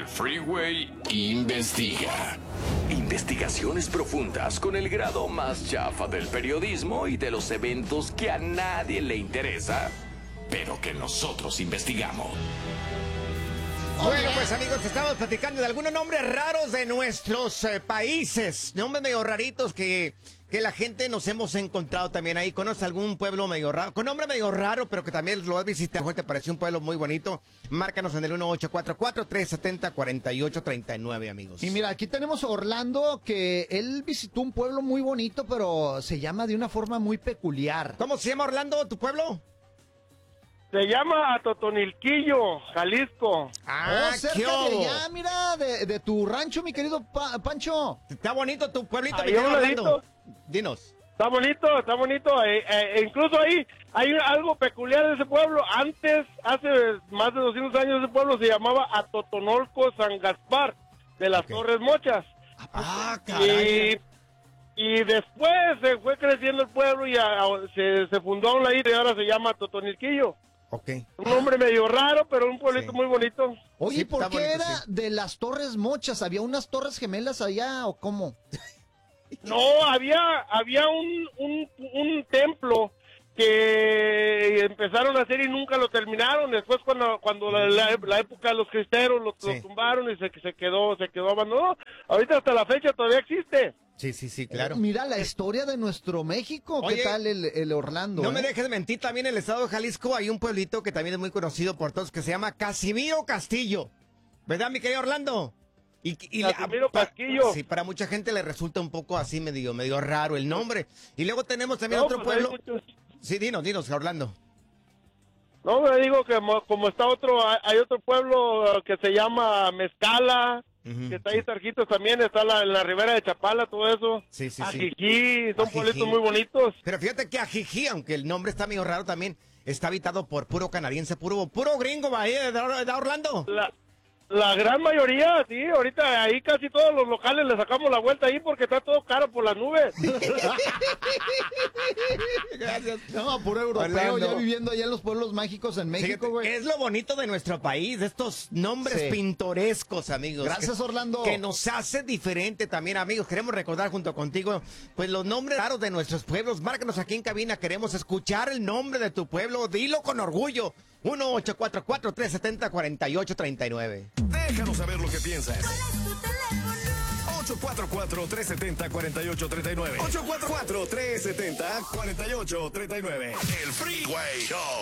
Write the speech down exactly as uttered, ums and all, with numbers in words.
El Freeway investiga. Investigaciones profundas con el grado más chafa del periodismo y de los eventos que a nadie le interesa, pero que nosotros investigamos. Bueno, pues amigos, estamos platicando de algunos nombres raros de nuestros eh, países. Nombres medio raritos que, que la gente nos hemos encontrado también ahí. ¿Conoces algún pueblo medio raro? Con nombre medio raro, pero que también lo has visitado. ¿Te pareció un pueblo muy bonito? Márcanos en el uno ocho cuatro cuatro, tres siete cero, cuatro ocho tres nueve, amigos. Y mira, aquí tenemos a Orlando, que él visitó un pueblo muy bonito, pero se llama de una forma muy peculiar. ¿Cómo se llama, Orlando, tu pueblo? Se llama Totonilquillo, Jalisco. Ah, oh, cerca qué de obo. allá, mira, de, de tu rancho, mi querido pa Pancho. Está bonito tu pueblito, Ahí mi querido a un ladito. Orlando. Dinos. Está bonito, está bonito. Eh, eh, incluso ahí hay algo peculiar de ese pueblo. Antes, hace más de doscientos años, ese pueblo se llamaba Atotonolco San Gaspar, de las Okay. Torres Mochas. Ah, caray. Y, y después se fue creciendo el pueblo y a- a- se, se fundó a un ladito y ahora se llama Totonilquillo. Ok. Un nombre medio raro, pero un pueblito Sí. muy bonito. Oye, Sí, ¿por está qué bonito, era sí. de las Torres Mochas? ¿Había unas torres gemelas allá o cómo? No, había había un, un, un templo que empezaron a hacer y nunca lo terminaron. Después cuando cuando la, la- la época de los cristeros lo, Sí. lo tumbaron y se, se quedó se quedó abandonado. Ahorita hasta la fecha todavía existe. Sí, sí, sí, claro. Mira la historia de nuestro México. ¿Qué Oye, tal el, el Orlando? No me eh? dejes mentir, también en el estado de Jalisco hay un pueblito que también es muy conocido por todos que se llama Casimiro Castillo. ¿Verdad, mi querido Orlando? Y, y le- Casimiro pa- Castillo. Sí, para mucha gente le resulta un poco así medio, medio raro el nombre. Y luego tenemos también No, otro pues hay pueblo. muchos- Sí, dinos, dinos, Orlando. No, me digo que mo- como está otro, hay hay otro pueblo eh, que se llama Mezcala, Ujú, que está ahí cerquitos también, está la, en la ribera de Chapala, todo eso. Sí, sí, sí. Ajijí, son Ajijí. pueblitos muy bonitos. Pero fíjate que Ajijí, aunque el nombre está medio raro también, está habitado por puro canadiense, puro, puro gringo, va ahí, de, de Orlando. La, la gran mayoría, sí, ahorita ahí casi todos los locales le sacamos la vuelta ahí porque está todo caro por las nubes. Gracias. No, puro europeo, Orlando. ya viviendo allá en los pueblos mágicos en México, Fíjate, güey. es lo bonito de nuestro país, de estos nombres Sí. pintorescos, amigos. Gracias, que, Orlando. Que nos hace diferente también, amigos. Queremos recordar junto contigo, pues, los nombres raros de nuestros pueblos. Márcanos aquí en cabina, queremos escuchar el nombre de tu pueblo. Dilo con orgullo. uno ocho cuatro cuatro, tres siete cero, cuatro ocho tres nueve. Déjanos saber lo que piensas. ocho cuatro cuatro, tres siete cero, cuatro ocho tres nueve. ocho cuatro cuatro, tres siete cero, cuatro ocho tres nueve. El Freeway Show.